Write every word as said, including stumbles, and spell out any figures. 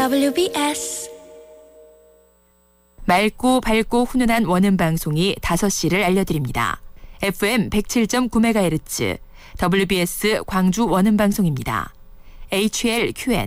더블유비에스 맑고 밝고 훈훈한 원음 방송이 다섯 시를 알려드립니다. 에프엠 백칠 점 구 메가헤르츠 더블유비에스 광주 원음 방송입니다. 에이치엘큐엔